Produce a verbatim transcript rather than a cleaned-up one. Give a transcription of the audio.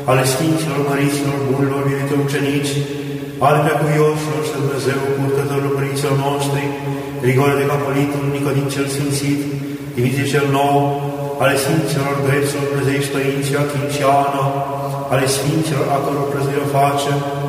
ale Sfinților, Măriților, Bunilor, Iubite Ucenici, ale Preacuvioșilor și Dumnezeu, purtătorilor părinților noștri, Grigore de Capolitul, Nicodin cel Sfințit, Dimitrie cel Nou, ale Sfinților, Greților, Dumnezeiești Părinții, Achim și Ana, ale Sfinților, a căror prăzire o facem,